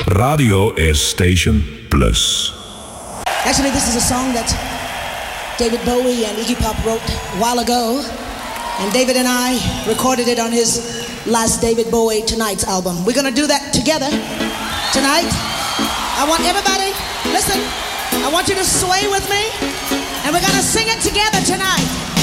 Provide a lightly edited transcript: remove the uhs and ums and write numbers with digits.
Radio is Station Plus. Actually, this is a song that David Bowie and Iggy Pop wrote a while ago. And David and I recorded it on his last David Bowie Tonight's album. We're gonna do that together tonight. I want everybody, listen, I want you to sway with me, and we're gonna sing it together tonight.